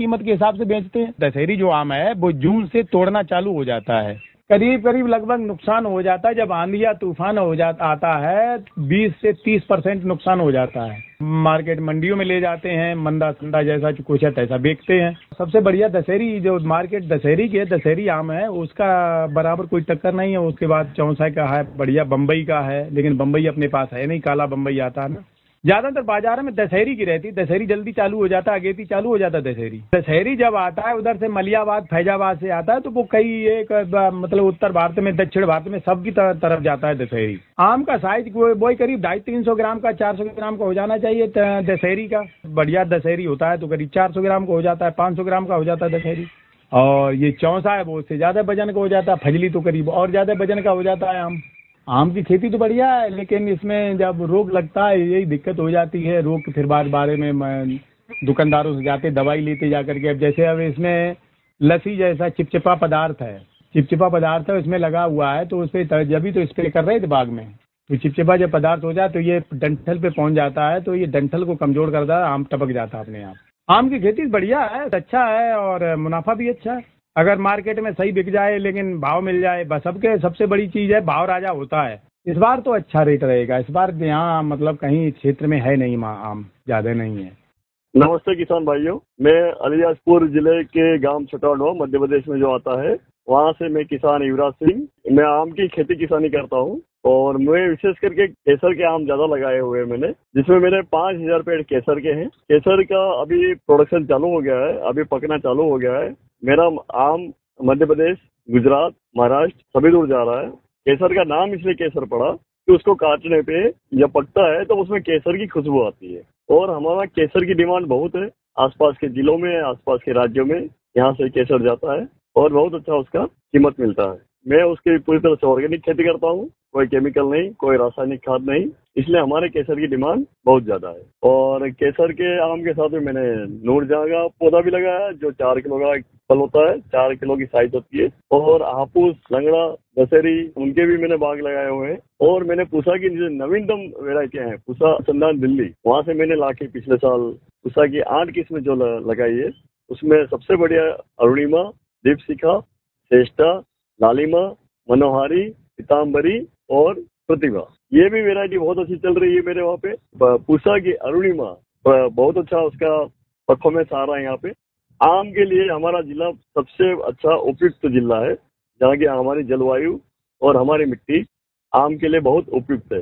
कीमत के हिसाब से बेचते हैं। दशहरी जो आम है वो जून से तोड़ना चालू हो जाता है, करीब करीब लगभग नुकसान हो जाता है। जब आंधी या तूफान आता है 20 से 30% नुकसान हो जाता है। मार्केट मंडियों में ले जाते हैं, मंदा संदा जैसा कुछ है तैसा बेचते हैं। सबसे बढ़िया दशहरी जो मार्केट दशहरी की है, दशहरी आम है, उसका बराबर कोई टक्कर नहीं है। उसके बाद चौसा का है, बढ़िया बम्बई का है, लेकिन बम्बई अपने पास है नहीं, काला बम्बई आता है ना। ज्यादातर बाजार में दशहरी की रहती, दशहरी जल्दी चालू हो जाता है, अगेती चालू हो जाता है दशहरी। दशहरी जब आता है उधर से मलियाबाद फैजाबाद से आता है, तो वो कई एक मतलब उत्तर भारत में, दक्षिण भारत में सबकी तरफ जाता है दशहरी। आम का साइज वही करीब 250-300 ग्राम का, 400 ग्राम का हो जाना चाहिए दशहरी का। बढ़िया दशहरी होता है तो करीब 400 ग्राम का हो जाता है, 500 ग्राम का हो जाता है दशहरी। और ये चौसा है वो उससे ज्यादा वजन का हो जाता है, फजली तो करीब और ज्यादा वजन का हो जाता है। आम की खेती तो बढ़िया है, लेकिन इसमें जब रोग लगता है यही दिक्कत हो जाती है। रोग के फिर बारे में दुकानदारों से जाते दवाई लेते जाकर के। अब जैसे अब इसमें लस्सी जैसा चिपचिपा पदार्थ है, इसमें लगा हुआ है, तो उस पर जब भी तो स्प्रे कर रहे थे बाग में, तो चिपचिपा जब पदार्थ हो जाए तो ये डंठल पे पहुंच जाता है, तो ये डंठल को कमजोर करता है, आम टपक जाता है अपने आप। आम की खेती बढ़िया है, अच्छा है और मुनाफा भी अच्छा है अगर मार्केट में सही बिक जाए, लेकिन भाव मिल जाए। बस सबके सबसे बड़ी चीज है भाव राजा होता है। इस बार तो अच्छा रेट रहेगा। इस बार यहाँ मतलब कहीं क्षेत्र में है नहीं, आम ज्यादा नहीं है। नमस्ते किसान भाइयों, मैं अलियासपुर जिले के गांव छोटाडो मध्य प्रदेश में जो आता है, वहां से मैं किसान युवराज सिंह। मैं आम की खेती किसानी करता हूं और मैं विशेष करके केसर के आम ज्यादा लगाए हुए हैं मैंने, जिसमें मेरे 5000 पेड़ केसर के हैं। केसर का अभी प्रोडक्शन चालू हो गया है, अभी पकना चालू हो गया है। मेरा आम मध्य प्रदेश, गुजरात, महाराष्ट्र सभी दूर जा रहा है। केसर का नाम इसलिए केसर पड़ा कि उसको काटने पे जब पकता है तो उसमें केसर की खुशबू आती है। और हमारा केसर की डिमांड बहुत है, आसपास के जिलों में, आसपास के राज्यों में यहाँ से केसर जाता है और बहुत अच्छा उसका कीमत मिलता है। मैं उसकी पूरी तरह से ऑर्गेनिक खेती करता हूँ, कोई केमिकल नहीं, कोई रासायनिक खाद नहीं, इसलिए हमारे केसर की डिमांड बहुत ज्यादा है। और केसर के आम के साथ में मैंने नूरजहां का पौधा भी लगाया है, जो 4 किलो का फल होता है, 4 किलो की साइज होती है। और हापुस, लंगड़ा, दशहरी, उनके भी मैंने बाग लगाए हुए हैं। और मैंने पूसा की जो नवीनतम वेरायटियां हैं, पूसा संदान दिल्ली, वहां से मैंने लाके पिछले साल पूसा की 8 किस्में जो लगाई है, उसमें सबसे बढ़िया अरुणिमा, दीपशिखा, श्रेष्ठा, लालिमा, मनोहारी, पीताम्बरी और प्रतिभा, ये भी वेरायटी बहुत अच्छी चल रही है मेरे वहाँ पे। पूसा की अरुणिमा बहुत अच्छा उसका परफॉर्मेंस आ रहा है यहाँ पे। आम के लिए हमारा जिला सबसे अच्छा उपयुक्त जिला है, जहाँ की हमारी जलवायु और हमारी मिट्टी आम के लिए बहुत उपयुक्त है।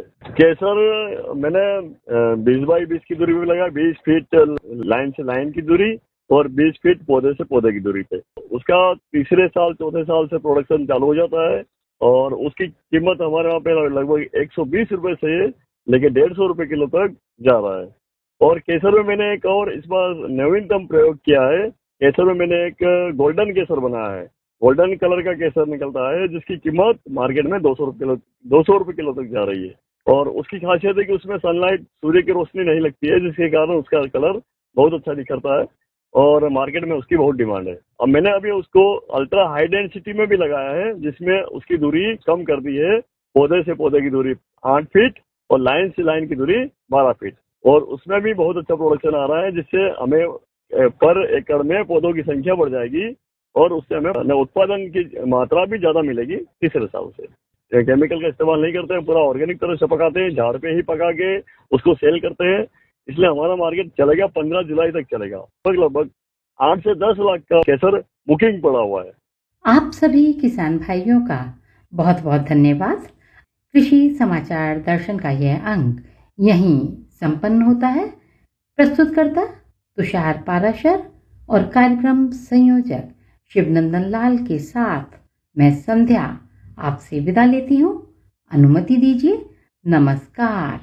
केसर मैंने 20 बाई 20 की दूरी पे लगाया, 20 फीट लाइन से लाइन की दूरी और 20 फीट पौधे से पौधे की दूरी पे। उसका तीसरे साल चौथे साल से प्रोडक्शन चालू हो जाता है और उसकी कीमत हमारे वहाँ पे लगभग 120 रुपए से लेके 150 रुपए किलो तक जा रहा है। और केसर में मैंने एक और इस बार नवीनतम प्रयोग किया है। केसर में मैंने एक गोल्डन केसर बनाया है, गोल्डन कलर का केसर निकलता है, जिसकी कीमत मार्केट में 200 रुपए किलो तक जा रही है। और उसकी खासियत है कि उसमें सनलाइट, सूर्य की रोशनी नहीं लगती है, जिसके कारण उसका कलर बहुत अच्छा निखरता है और मार्केट में उसकी बहुत डिमांड है। और मैंने अभी उसको अल्ट्रा हाई डेंसिटी में भी लगाया है, जिसमें उसकी दूरी कम कर दी है, पौधे से पौधे की दूरी 8 फीट और लाइन से लाइन की दूरी 12 फीट। और उसमें भी बहुत अच्छा प्रोडक्शन आ रहा है, जिससे हमें पर एकड़ में पौधों की संख्या बढ़ जाएगी और उससे हमें उत्पादन की मात्रा भी ज्यादा मिलेगी तीसरे साल से। केमिकल का इस्तेमाल नहीं करते हैं, पूरा ऑर्गेनिक तरह से पकाते हैं, झाड़ पे ही पका के उसको सेल करते हैं, इसलिए हमारा मार्केट चलेगा 15 जुलाई तक चलेगा। लगभग 8 से 10 लाख का केसर बुकिंग पड़ा हुआ है। आप सभी किसान भाइयों का बहुत बहुत धन्यवाद। कृषि समाचार दर्शन का यह अंक यहीं संपन्न होता है। प्रस्तुतकर्ता तुषार पाराशर और कार्यक्रम संयोजक शिवनंदन लाल के साथ मैं संध्या आपसे विदा लेती हूँ। अनुमति दीजिए। नमस्कार।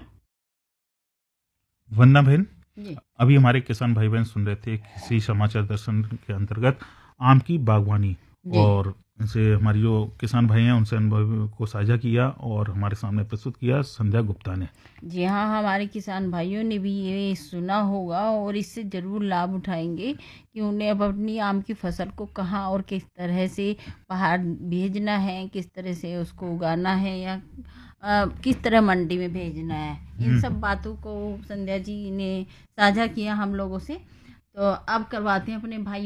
वंदना बहन, अभी हमारे किसान भाई बहन सुन रहे थे कृषि समाचार दर्शन के अंतर्गत आम की बागवानी, और इनसे हमारी जो किसान भाई हैं उनसे अनुभव को साझा किया और हमारे सामने प्रस्तुत किया संध्या गुप्ता ने। जी हाँ, हमारे किसान भाइयों ने भी ये सुना होगा और इससे ज़रूर लाभ उठाएंगे कि उन्हें अब अपनी आम की फसल को कहाँ और किस तरह से बाहर भेजना है, किस तरह से उसको उगाना है या किस तरह मंडी में भेजना है। इन सब बातों को संध्या जी ने साझा किया हम लोगों से। तो अब करवाते हैं अपने भाई